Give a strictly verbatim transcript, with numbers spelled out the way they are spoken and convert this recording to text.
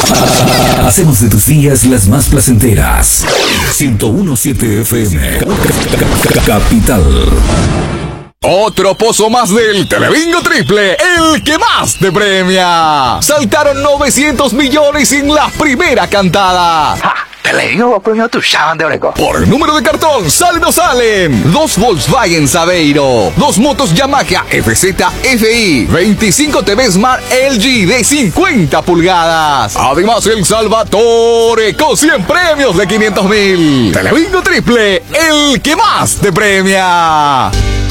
Hacemos de tus días las más placenteras. ciento uno punto siete F M. Capital. Otro pozo más del Telebingo Triple, el que más te premia. Saltaron novecientos millones en la primera cantada. ¡Ja! Telebingo premio tu llaman de Oreco. Por número de cartón, salen o salen. Dos Volkswagen Saveiro, dos motos Yamaha F Z F I, veinticinco T V Smart L G de cincuenta pulgadas. Además, el Salvatore con cien premios de quinientos mil. Telebingo Triple, el que más te premia.